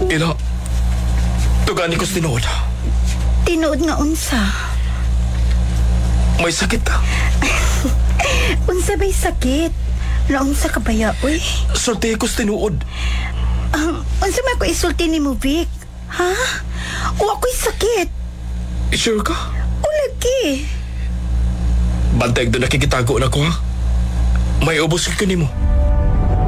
Ila, tugani ko's tinuod. Tinuod nga unsa? May sakit ka. Unsa ba'y sakit? Naunsa ka baya, uy? Sulti ko's tinuod. Unsa man ko isulti ni mo, Vic? Ha? O ako'y sakit? Sure ka? O lagi? Bantay doon nakikitago na ko, ha? May ubos ko ni mo.